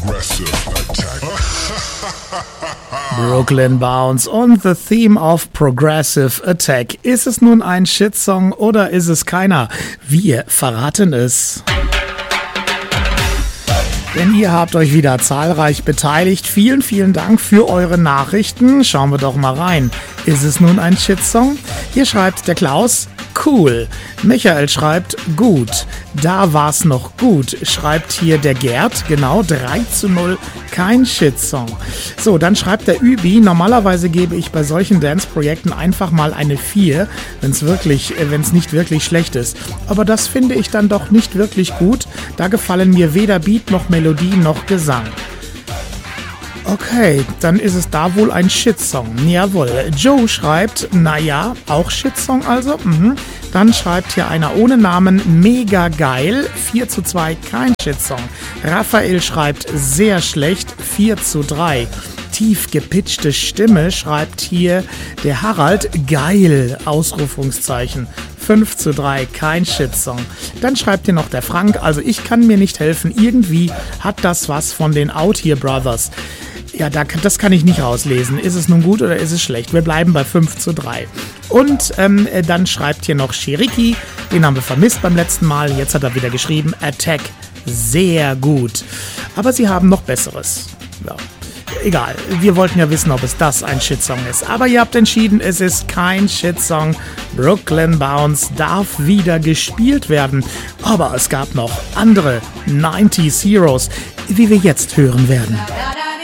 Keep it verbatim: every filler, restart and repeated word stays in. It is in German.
Brooklyn Bounce und The Theme of Progressive Attack. Ist es nun ein Shitsong oder ist es keiner? Wir verraten es. Denn ihr habt euch wieder zahlreich beteiligt. Vielen, vielen Dank für eure Nachrichten. Schauen wir doch mal rein. Ist es nun ein Shitsong? Hier schreibt der Klaus, cool. Michael schreibt, gut. Da war's noch gut, schreibt hier der Gerd. Genau, drei zu null, kein Shitsong. So, dann schreibt der Übi, normalerweise gebe ich bei solchen Dance-Projekten einfach mal eine vier, wenn es wirklich, wenn es nicht wirklich schlecht ist. Aber das finde ich dann doch nicht wirklich gut. Da gefallen mir weder Beat noch Melodie noch Gesang. Okay, dann ist es da wohl ein Shitsong. Jawohl. Joe schreibt, naja, auch Shitsong also. Mhm. Dann schreibt hier einer ohne Namen, mega geil, vier zu zwei, kein Shitsong. Raphael schreibt, sehr schlecht, vier zu drei. Tief gepitchte Stimme schreibt hier der Harald, geil, Ausrufungszeichen. fünf zu drei, kein Shitsong. Dann schreibt hier noch der Frank, also ich kann mir nicht helfen, irgendwie hat das was von den Out Here Brothers. Ja, da, das kann ich nicht rauslesen. Ist es nun gut oder ist es schlecht? Wir bleiben bei fünf zu drei. Und ähm, dann schreibt hier noch Shiriki, den haben wir vermisst beim letzten Mal. Jetzt hat er wieder geschrieben, Attack, sehr gut. Aber sie haben noch Besseres. Ja. Egal, wir wollten ja wissen, ob es das ein Shitsong ist. Aber ihr habt entschieden, es ist kein Shitsong. Brooklyn Bounce darf wieder gespielt werden. Aber es gab noch andere neunziger Heroes, wie wir jetzt hören werden.